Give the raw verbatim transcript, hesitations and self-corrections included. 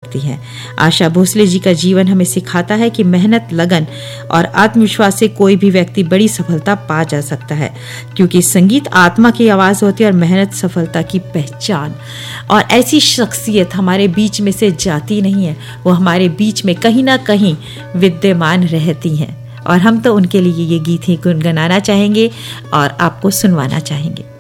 हैं। आशा भोसले जी का जीवन हमें सिखाता है कि मेहनत, लगन और आत्मविश्वास से कोई भी व्यक्ति बड़ी सफलता पा जा सकता है, क्योंकि संगीत आत्मा की आवाज होती है और मेहनत सफलता की पहचान। और ऐसी शख्सियत हमारे बीच में से जाती नहीं है, वो हमारे बीच में कहीं ना कहीं विद्यमान रहती हैं, और हम तो उनके लिए ये गीत ही गुनगुनाना चाहेंगे और आपको सुनवाना चाहेंगे।